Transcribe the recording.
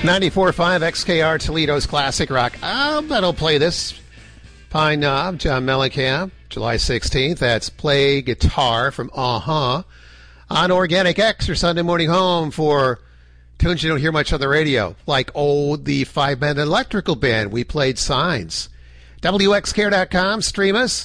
94.5 XKR Toledo's Classic Rock. That'll play this. Pine Knob, John Mellencamp, July 16th. That's Play Guitar from On Organic X, your Sunday morning home for tunes you don't hear much on the radio, like the five-band electrical band. We played Signs. WXCare.com, stream us.